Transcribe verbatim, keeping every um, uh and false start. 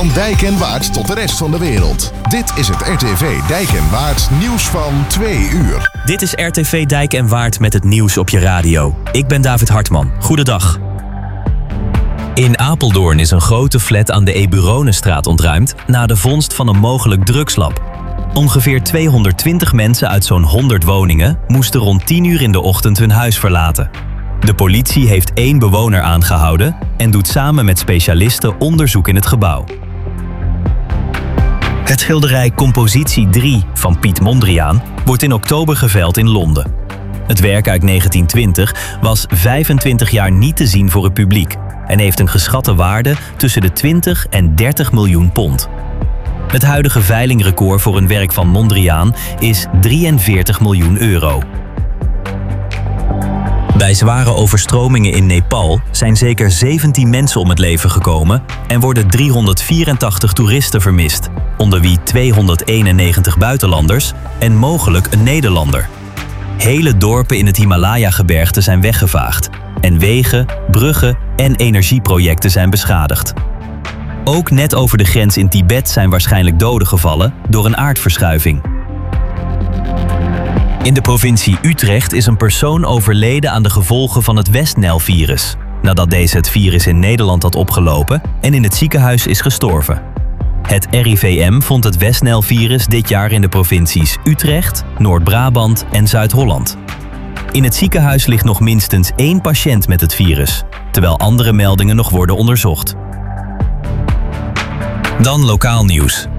Van Dijk en Waard tot de rest van de wereld. Dit is het R T V Dijk en Waard nieuws van twee uur. Dit is R T V Dijk en Waard met het nieuws op je radio. Ik ben David Hartman. Goedendag. In Apeldoorn is een grote flat aan de Eburonenstraat ontruimd na de vondst van een mogelijk drugslab. Ongeveer tweehonderdtwintig mensen uit zo'n honderd woningen moesten rond tien uur in de ochtend hun huis verlaten. De politie heeft één bewoner aangehouden en doet samen met specialisten onderzoek in het gebouw. Het schilderij Compositie drie van Piet Mondriaan wordt in oktober geveild in Londen. Het werk uit negentien twintig was vijfentwintig jaar niet te zien voor het publiek en heeft een geschatte waarde tussen de twintig en dertig miljoen pond. Het huidige veilingrecord voor een werk van Mondriaan is drieënveertig miljoen euro. Bij zware overstromingen in Nepal zijn zeker zeventien mensen om het leven gekomen en worden driehonderdvierentachtig toeristen vermist, onder wie tweehonderdeenennegentig buitenlanders en mogelijk een Nederlander. Hele dorpen in het Himalaya-gebergte zijn weggevaagd en wegen, bruggen en energieprojecten zijn beschadigd. Ook net over de grens in Tibet zijn waarschijnlijk doden gevallen door een aardverschuiving. In de provincie Utrecht is een persoon overleden aan de gevolgen van het West-Nijl-virus, nadat deze het virus in Nederland had opgelopen en in het ziekenhuis is gestorven. Het R I V M vond het West-Nijl-virus dit jaar in de provincies Utrecht, Noord-Brabant en Zuid-Holland. In het ziekenhuis ligt nog minstens één patiënt met het virus, terwijl andere meldingen nog worden onderzocht. Dan lokaal nieuws.